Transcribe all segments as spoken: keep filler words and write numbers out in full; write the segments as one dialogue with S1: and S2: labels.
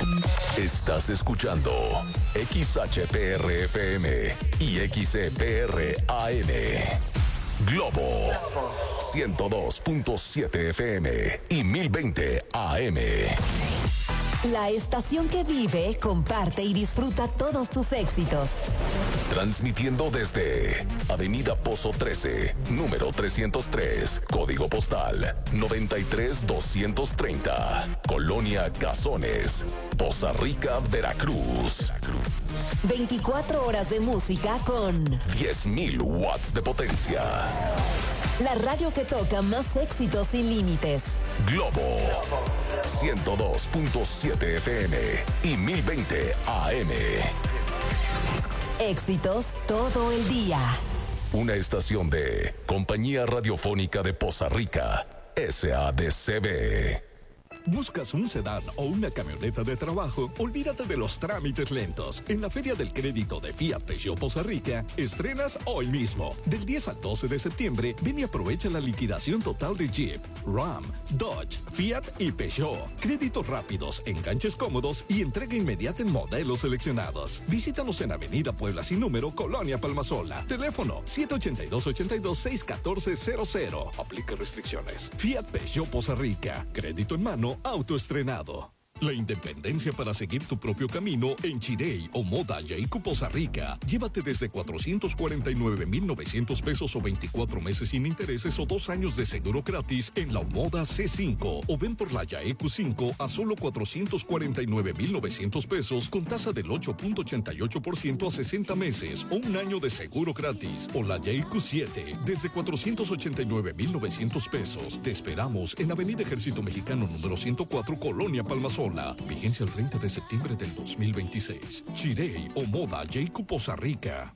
S1: Estás escuchando X H P R F M y X E P R A M. Globo ciento dos punto siete F M y mil veinte A M.
S2: La estación que vive, comparte y disfruta todos tus éxitos.
S1: Transmitiendo desde Avenida Pozo trece, número trescientos tres, código postal noventa y tres doscientos treinta, Colonia Cazones, Poza Rica, Veracruz.
S2: veinticuatro horas de música con
S1: diez mil watts de potencia.
S2: La radio que toca más éxitos sin límites.
S1: Globo ciento dos punto siete F M y mil veinte A M.
S2: Éxitos todo el día.
S1: Una estación de Compañía Radiofónica de Poza Rica, S A D C B.
S3: ¿Buscas un sedán o una camioneta de trabajo? Olvídate de los trámites lentos. En la Feria del Crédito de Fiat Peugeot Poza Rica, estrenas hoy mismo. Del diez al doce de septiembre, ven y aprovecha la liquidación total de Jeep, Ram, Dodge, Fiat y Peugeot. Créditos rápidos, enganches cómodos y entrega inmediata en modelos seleccionados. Visítanos en Avenida Puebla sin número, Colonia Palmasola. Teléfono siete ocho dos, ocho dos, seis uno cuatro cero cero. Aplica restricciones. Fiat Peugeot Poza Rica. Crédito en mano, autoestrenado. La independencia para seguir tu propio camino en Chirey o Moda Jayco Poza Rica. Llévate desde cuatrocientos cuarenta y nueve mil novecientos pesos o veinticuatro meses sin intereses o dos años de seguro gratis en la Moda C cinco. O ven por la Jayco cinco a solo cuatrocientos cuarenta y nueve mil novecientos pesos con tasa del ocho punto ochenta y ocho por ciento a sesenta meses o un año de seguro gratis. O la Jayco siete desde cuatrocientos ochenta y nueve mil novecientos pesos. Te esperamos en Avenida Ejército Mexicano número ciento cuatro, Colonia Palmasola. Vigencia el treinta de septiembre del dos mil veintiséis. Chirey o Moda Jayco Poza Rica.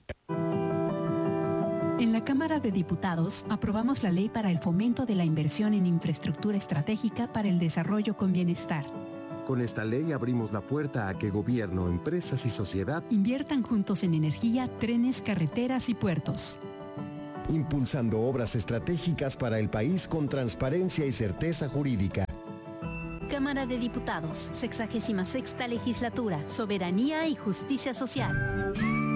S4: En la Cámara de Diputados aprobamos la ley para el fomento de la inversión en infraestructura estratégica para el desarrollo con bienestar.
S5: Con esta ley abrimos la puerta a que gobierno, empresas y sociedad
S4: inviertan juntos en energía, trenes, carreteras y puertos.
S5: Impulsando obras estratégicas para el país con transparencia y certeza jurídica.
S6: Cámara de Diputados, sexagésima sexta legislatura, soberanía y justicia social.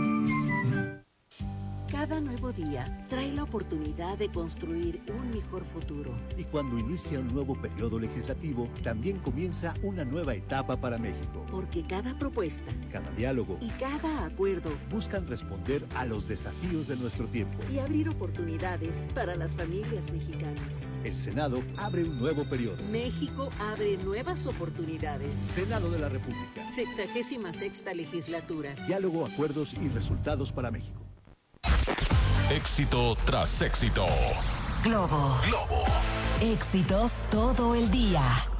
S7: Cada nuevo día trae la oportunidad de construir un mejor futuro.
S8: Y cuando inicia un nuevo periodo legislativo, también comienza una nueva etapa para México.
S7: Porque cada propuesta,
S8: cada diálogo
S7: y cada acuerdo
S8: buscan responder a los desafíos de nuestro tiempo
S7: y abrir oportunidades para las familias mexicanas.
S8: El Senado abre un nuevo periodo.
S7: México abre nuevas oportunidades.
S8: Senado de la República.
S7: Sexagésima sexta legislatura.
S8: Diálogo, acuerdos y resultados para México.
S1: Éxito tras éxito.
S2: Globo.
S1: Globo.
S2: Éxitos todo el día.